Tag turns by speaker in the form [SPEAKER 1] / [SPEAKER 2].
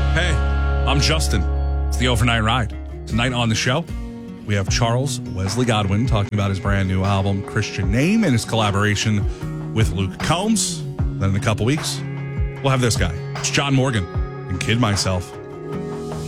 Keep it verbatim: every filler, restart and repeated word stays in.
[SPEAKER 1] Hey, I'm Justin. It's the Overnight Ride. Tonight on the show, we have Charles Wesley Godwin talking about his brand new album, Christian Name, and his collaboration with Luke Combs. Then in a couple weeks, we'll have this guy. It's John Morgan and Kid Myself.